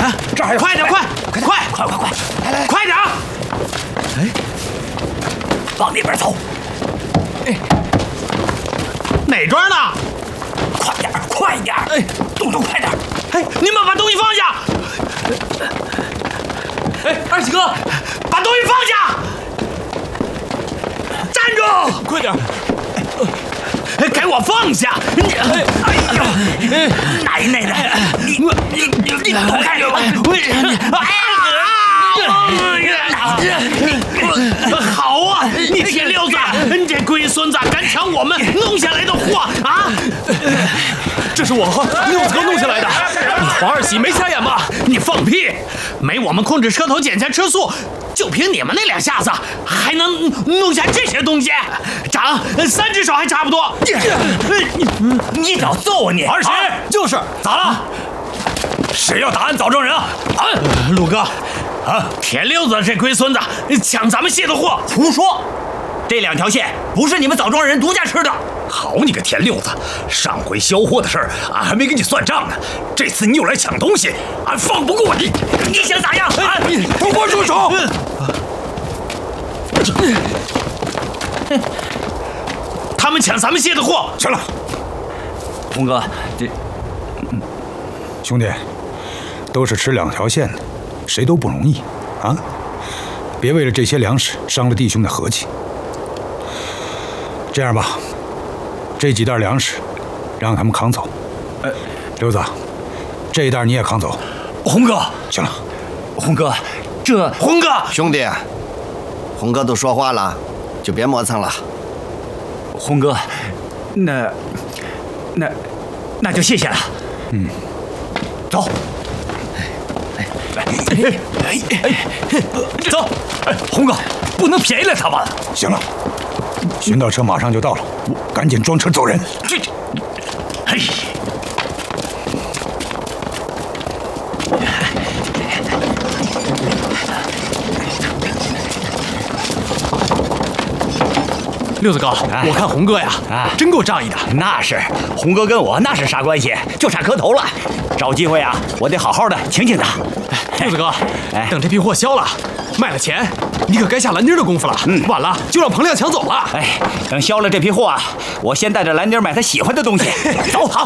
这还有， 快点，快， 来， 快点！ 哎， 往那边走。 哎， 哪桩呢？ 快点！哎，动，快点！ 哎，你们把东西放下！ 哎，二喜哥， 把东西放下！站住！ 快点！ 给我放下！你， 哎呦，奶奶的，你走开！ 好啊，你铁溜子，你这龟孙子敢抢我们弄下来的货啊！ 这是我和六子哥弄下来的，你黄二喜没瞎眼吧？ 你放屁！没我们控制车头捡钱吃素，就凭你们那两下子，还能弄下这些东西？长3只手还差不多。 你找揍你！ 二喜就是咋了？谁要打俺枣庄人啊？ 陆哥，铁溜子这龟孙子抢咱们卸的货， 胡说！这2条线不是你们枣庄人独家吃的。 好你个田六子，上回销货的事儿俺还没跟你算账呢，这次你又来抢东西，俺放不过你！ 你想咋样？ 给我住手！ 他们抢咱们卸的货。 行了， 红哥， 兄弟，都是吃2条线的，谁都不容易啊！别为了这些粮食伤了弟兄的和气。这样吧，这几袋粮食让他们扛走。刘子，这一袋你也扛走。 红哥， 行了， 红哥， 红哥， 兄弟，红哥都说话了，就别磨蹭了。 红哥，那就谢谢了。走。走，红哥，不能便宜了他们。 行了，寻到车马上就到了，赶紧装车走人。 嘿。 六子哥，我看红哥呀，真够仗义的。 那是，红哥跟我那是啥关系？就差磕头了。找机会啊，我得好好的请请他。 六子哥，等这批货销了，卖了钱，你可该下蓝丁的功夫了。晚了就让彭亮抢走了。 等销了这批货啊，我先带着蓝丁买他喜欢的东西。走，好。